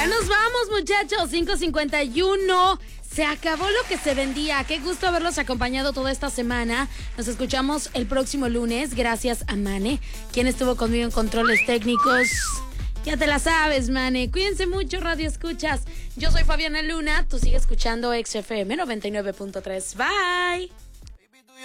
Ya nos vamos, muchachos. 5:51. Se acabó lo que se vendía. Qué gusto haberlos acompañado toda esta semana. Nos escuchamos el próximo lunes. Gracias a Mane, quien estuvo conmigo en controles técnicos. Ya te la sabes, Mane. Cuídense mucho, Radio Escuchas. Yo soy Fabiana Luna. Tú sigue escuchando XFM 99.3. Bye.